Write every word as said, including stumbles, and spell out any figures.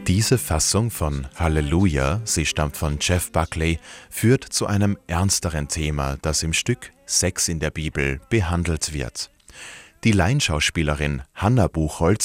Diese Fassung von Halleluja, sie stammt von Jeff Buckley, führt zu einem ernsteren Thema, das im Stück Sex in der Bibel behandelt wird. Die Laienschauspielerin Hanna Buchholz